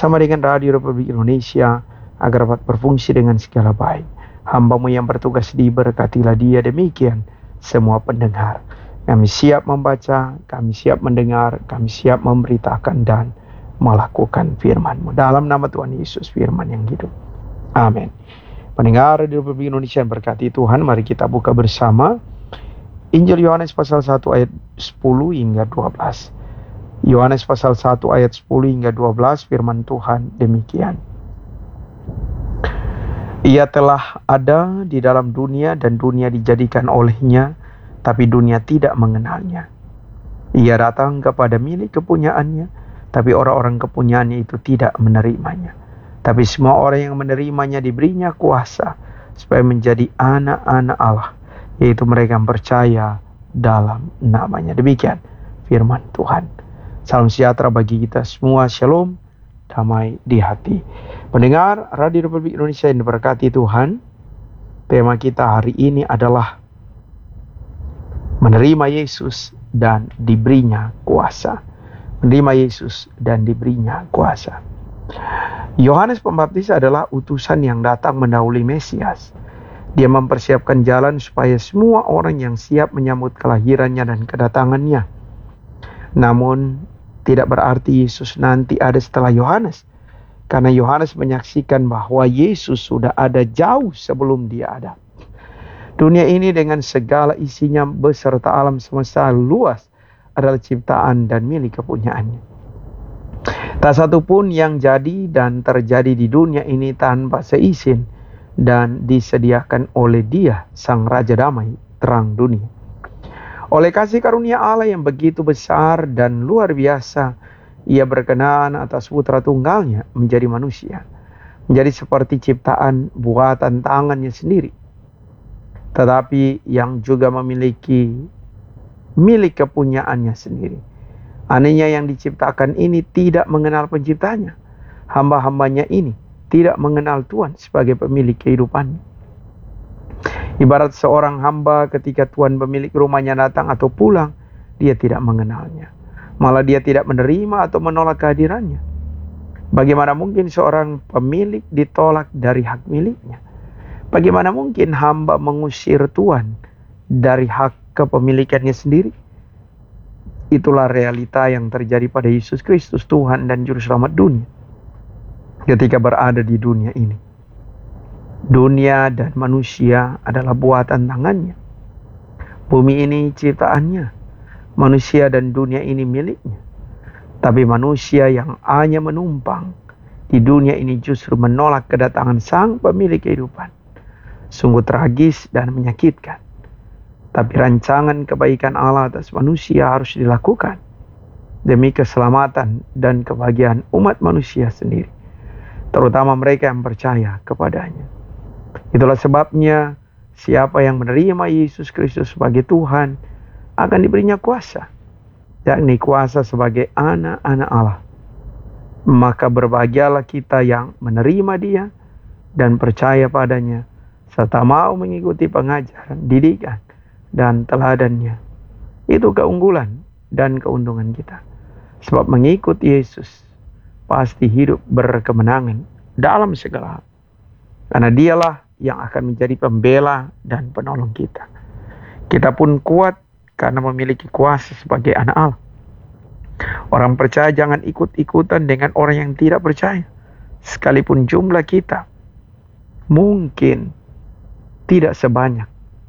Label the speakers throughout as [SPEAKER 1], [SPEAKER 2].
[SPEAKER 1] bersama dengan Radio Republik Indonesia agar dapat berfungsi dengan segala baik. Hamba-Mu yang bertugas diberkatilah dia, demikian semua pendengar. Kami siap membaca, kami siap mendengar, kami siap memberitakan dan melakukan firman-Mu. Dalam nama Tuhan Yesus, firman yang hidup. Amin. Pendengar Radio Republik Indonesia yang berkati Tuhan, mari kita buka bersama Injil Yohanes pasal 1 ayat 10 hingga 12. Yohanes pasal 1 ayat 10 hingga 12, firman Tuhan demikian. Ia telah ada di dalam dunia dan dunia dijadikan olehnya, tapi dunia tidak mengenalnya. Ia datang kepada milik kepunyaannya, tapi orang-orang kepunyaannya itu tidak menerimanya. Tapi semua orang yang menerimanya diberinya kuasa supaya menjadi anak-anak Allah, yaitu mereka yang percaya dalam namanya. Demikian firman Tuhan. Salam sejahtera bagi kita semua. Shalom, damai di hati. Pendengar Radio Republik Indonesia yang diberkati Tuhan, tema kita hari ini adalah menerima Yesus dan diberinya kuasa. Menerima Yesus dan diberinya kuasa. Yohanes Pembaptis adalah utusan yang datang mendahului Mesias. Dia mempersiapkan jalan supaya semua orang yang siap menyambut kelahirannya dan kedatangannya. Namun tidak berarti Yesus nanti ada setelah Yohanes. Karena Yohanes menyaksikan bahwa Yesus sudah ada jauh sebelum dia ada. Dunia ini dengan segala isinya beserta alam semesta luas adalah ciptaan dan milik kepunyaannya. Tak satu pun yang jadi dan terjadi di dunia ini tanpa seizin dan disediakan oleh Dia, Sang Raja Damai, terang dunia. Oleh kasih karunia Allah yang begitu besar dan luar biasa, Ia berkenan atas putra tunggalnya menjadi manusia, menjadi seperti ciptaan buatan tangannya sendiri, tetapi yang juga memiliki milik kepunyaannya sendiri. Anehnya yang diciptakan ini tidak mengenal penciptanya. Hamba-hambanya ini tidak mengenal Tuhan sebagai pemilik kehidupannya. Ibarat seorang hamba ketika tuan pemilik rumahnya datang atau pulang, dia tidak mengenalnya. Malah dia tidak menerima atau menolak kehadirannya. Bagaimana mungkin seorang pemilik ditolak dari hak miliknya? Bagaimana mungkin hamba mengusir tuan dari hak kepemilikannya sendiri? Itulah realita yang terjadi pada Yesus Kristus, Tuhan dan Juru Selamat dunia, ketika berada di dunia ini. Dunia dan manusia adalah buatan tangannya. Bumi ini ciptaannya. Manusia dan dunia ini miliknya. Tapi manusia yang hanya menumpang di dunia ini justru menolak kedatangan Sang Pemilik kehidupan. Sungguh tragis dan menyakitkan. Tapi rancangan kebaikan Allah atas manusia harus dilakukan demi keselamatan dan kebahagiaan umat manusia sendiri, terutama mereka yang percaya kepadanya. Itulah sebabnya siapa yang menerima Yesus Kristus sebagai Tuhan akan diberinya kuasa, yakni kuasa sebagai anak-anak Allah. Maka berbahagialah kita yang menerima Dia dan percaya padanya, serta mau mengikuti pengajaran, didikan, dan teladannya. Itu keunggulan dan keuntungan kita. Sebab mengikut Yesus pasti hidup berkemenangan dalam segala hal. Karena Dialah yang akan menjadi pembela dan penolong kita. Kita pun kuat karena memiliki kuasa sebagai anak Allah. Orang percaya jangan ikut-ikutan dengan orang yang tidak percaya. Sekalipun jumlah kita mungkin tidak sebanyak.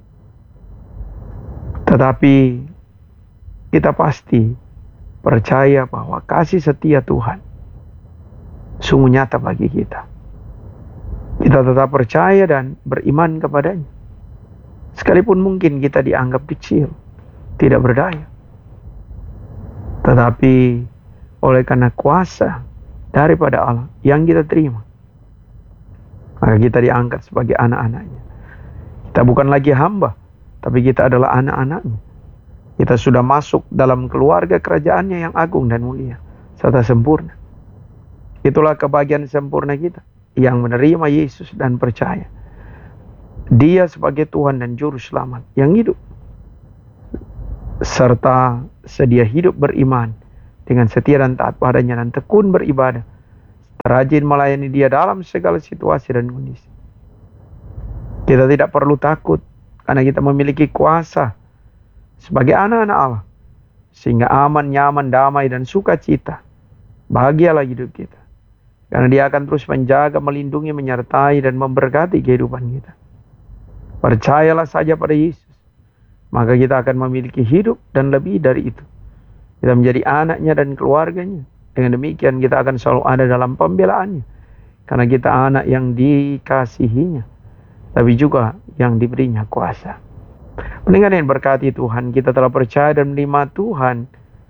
[SPEAKER 1] Tetapi kita pasti percaya bahwa kasih setia Tuhan sungguh nyata bagi kita. Kita tetap percaya dan beriman kepadanya. Sekalipun mungkin kita dianggap kecil, tidak berdaya. Tetapi oleh karena kuasa daripada Allah yang kita terima, maka kita diangkat sebagai anak-anaknya. Kita bukan lagi hamba, tapi kita adalah anak-anaknya. Kita sudah masuk dalam keluarga kerajaannya yang agung dan mulia, serta sempurna. Itulah kebahagiaan sempurna kita, yang menerima Yesus dan percaya Dia sebagai Tuhan dan Juru Selamat yang hidup, serta sedia hidup beriman dengan setia dan taat padanya dan tekun beribadah rajin melayani Dia dalam segala situasi dan kondisi. Kita tidak perlu takut karena kita memiliki kuasa sebagai anak-anak Allah, sehingga aman, nyaman, damai, dan sukacita. Bahagialah hidup kita, karena Dia akan terus menjaga, melindungi, menyertai, dan memberkati kehidupan kita. Percayalah saja pada Yesus, maka kita akan memiliki hidup dan lebih dari itu. Kita menjadi anaknya dan keluarganya. Dengan demikian kita akan selalu ada dalam pembelaannya, karena kita anak yang dikasihinya, tapi juga yang diberinya kuasa. Pendengar yang berkati Tuhan, kita telah percaya dan menerima Tuhan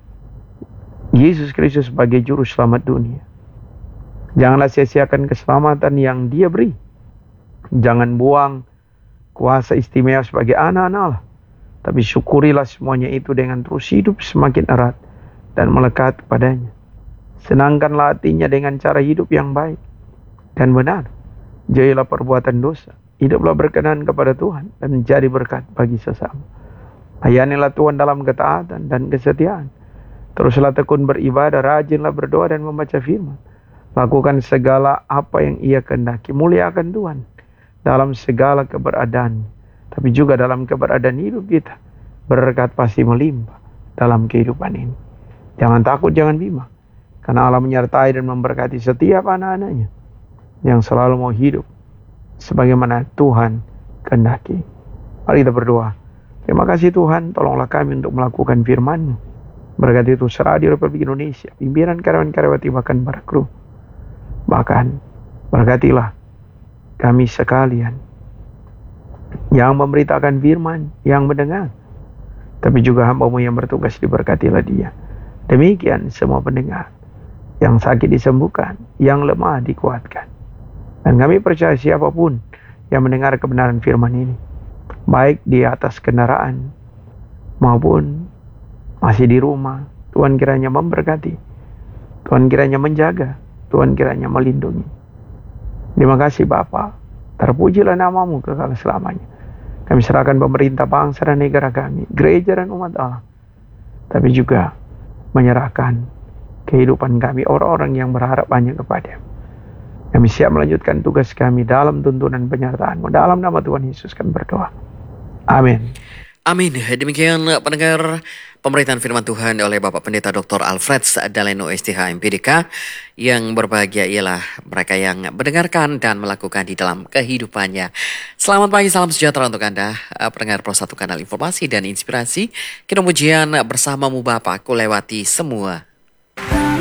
[SPEAKER 1] Yesus Kristus sebagai juru selamat dunia. Janganlah sia-siakan keselamatan yang Dia beri. Jangan buang kuasa istimewa sebagai anak-anak Allah, tapi syukurilah semuanya itu dengan terus hidup semakin erat dan melekat kepadanya. Senangkanlah hatinya dengan cara hidup yang baik dan benar. Jauhilah perbuatan dosa. Hiduplah berkenan kepada Tuhan dan menjadi berkat bagi sesama. Layanilah Tuhan dalam ketaatan dan kesetiaan. Teruslah tekun beribadah, rajinlah berdoa dan membaca firman. Lakukan segala apa yang Ia kehendaki. Muliakan Tuhan dalam segala keberadaan, tapi juga dalam keberadaan hidup kita. Berkat pasti melimpah dalam kehidupan ini. Jangan takut, jangan bimbang, karena Allah menyertai dan memberkati setiap anak-anaknya yang selalu mau hidup sebagaimana Tuhan kehendaki. Mari kita berdoa. Terima kasih Tuhan, tolonglah kami untuk melakukan firman-Mu. Berkati itu Radio Republik Indonesia, pimpinan karyawan-karyawati, bahkan para kru. Bahkan berkatilah kami sekalian yang memberitakan firman, yang mendengar, tapi juga hamba-Mu yang bertugas, diberkatilah dia. Demikian semua pendengar, yang sakit disembuhkan, yang lemah dikuatkan. Dan kami percaya siapapun yang mendengar kebenaran firman ini, baik di atas kendaraan maupun masih di rumah, Tuhan kiranya memberkati, Tuhan kiranya menjaga, Tuhan kiranya melindungi. Terima kasih Bapa, terpujilah nama-Mu kekal selamanya. Kami serahkan pemerintah bangsa dan negara kami, gereja dan umat Allah, tapi juga menyerahkan kehidupan kami, orang-orang yang berharap banyak kepada-Mu. Kami siap melanjutkan tugas kami dalam tuntunan penyertaan-Mu. Dalam nama Tuhan Yesus kami berdoa. Amin.
[SPEAKER 2] Amin. Demikian pendengar pemberitaan firman Tuhan oleh Bapak Pendeta Dr. Alfred Daleno STH MPDK. Yang berbahagia ialah mereka yang mendengarkan dan melakukan di dalam kehidupannya. Selamat pagi, salam sejahtera untuk Anda, pendengar Pro 1 Kanal Informasi dan Inspirasi. Kini pujian bersamamu Bapa, ku lewati semua.